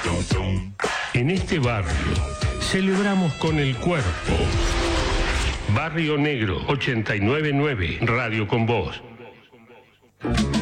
En este barrio celebramos con el cuerpo. Barrio Negro 899, Radio con Vos.